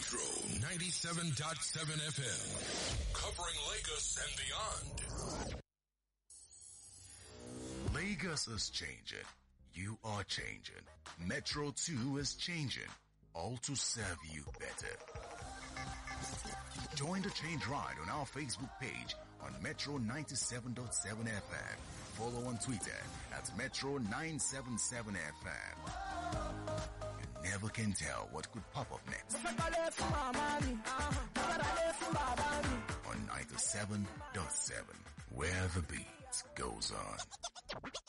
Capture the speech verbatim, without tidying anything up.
Metro ninety-seven point seven F M. Covering Lagos and beyond. Lagos is changing. You are changing. Metro two is changing. All to serve you better. Join the change ride on our Facebook page on Metro ninety-seven point seven F M. Follow on Twitter at Metro nine seven seven F M. You never can tell what could pop up next. On ninety-seven point seven, where the beat goes on.